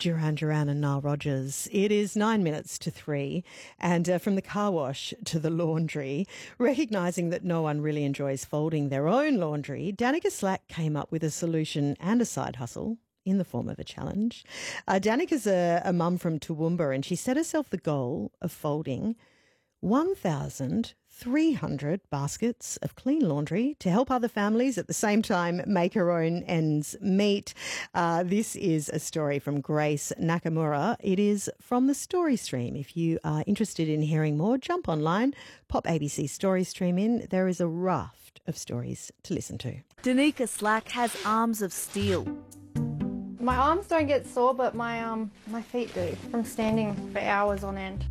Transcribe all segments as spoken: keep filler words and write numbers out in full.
Duran Duran and Nile Rodgers. It is nine minutes to three, and uh, from the car wash to the laundry, recognising that no one really enjoys folding their own laundry, Danica Slack came up with a solution and a side hustle in the form of a challenge. Uh, Danica's a, a mum from Toowoomba, and she set herself the goal of folding one thousand three hundred baskets of clean laundry to help other families at the same time make her own ends meet. Uh, this is a story from Grace Nakamura. It is from the Story Stream. If you are interested in hearing more, jump online, pop A B C Story Stream in. There is a raft of stories to listen to. Danica Slack has arms of steel. My arms don't get sore, but my um my feet do from standing for hours on end.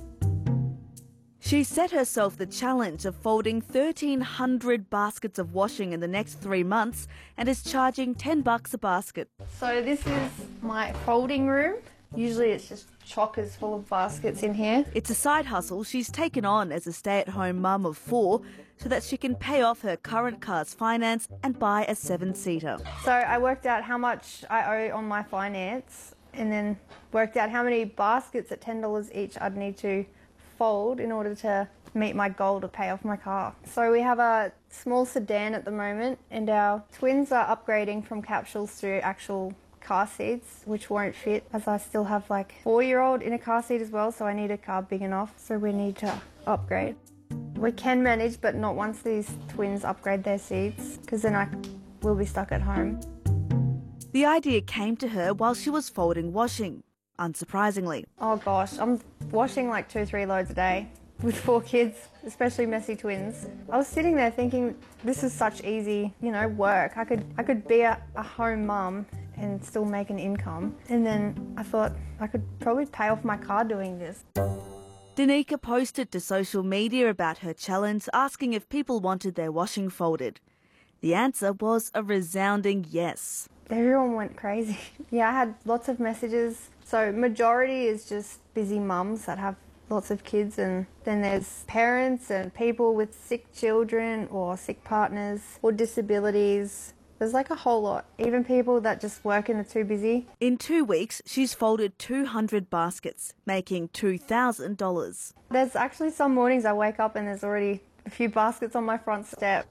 She set herself the challenge of folding thirteen hundred baskets of washing in the next three months and is charging ten bucks a basket. So this is my folding room. Usually it's just chockers full of baskets in here. It's a side hustle she's taken on as a stay-at-home mum of four so that she can pay off her current car's finance and buy a seven-seater. So I worked out how much I owe on my finance and then worked out how many baskets at ten dollars each I'd need to fold in order to meet my goal to pay off my car. So we have a small sedan at the moment, and our twins are upgrading from capsules to actual car seats, which won't fit as I still have like four-year-old in a car seat as well, so I need a car big enough, so we need to upgrade. We can manage, but not once these twins upgrade their seats, because then I will be stuck at home. The idea came to her while she was folding washing, unsurprisingly. Oh gosh, I'm washing like two, three loads a day with four kids, especially messy twins. I was sitting there thinking, this is such easy, you know, work. I could, I could be a, a home mum and still make an income. And then I thought I could probably pay off my car doing this. Danica posted to social media about her challenge, asking if people wanted their washing folded. The answer was a resounding yes. Everyone went crazy. Yeah, I had lots of messages. So majority is just busy mums that have lots of kids, and then there's parents and people with sick children or sick partners or disabilities. There's like a whole lot. Even people that just work and are too busy. In two weeks, she's folded two hundred baskets, making two thousand dollars. There's actually some mornings I wake up and there's already a few baskets on my front step.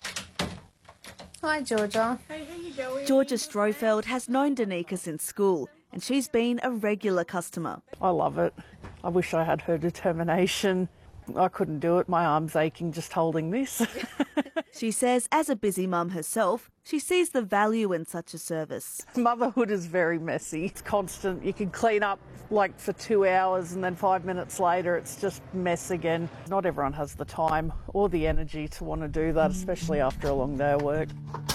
Hi, Georgia. Hey, how you going? Georgia Strofeld has known Danica since school, and she's been a regular customer. I love it. I wish I had her determination. I couldn't do it. My arm's aching just holding this. She says, as a busy mum herself, she sees the value in such a service. Motherhood is very messy. It's constant. You can clean up like for two hours and then five minutes later it's just mess again. Not everyone has the time or the energy to want to do that, especially after a long day of work.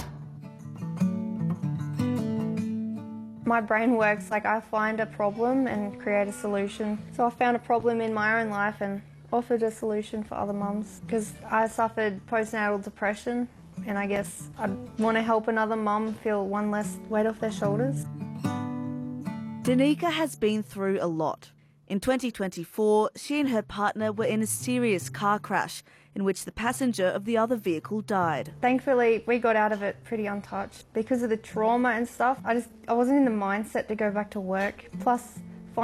My brain works like I find a problem and create a solution. So I found a problem in my own life and offered a solution for other mums, because I suffered postnatal depression, and I guess I'd want to help another mum feel one less weight off their shoulders. Danica has been through a lot. In twenty twenty-four, she and her partner were in a serious car crash in which the passenger of the other vehicle died. Thankfully, we got out of it pretty untouched. Because of the trauma and stuff, I just I wasn't in the mindset to go back to work. Plus,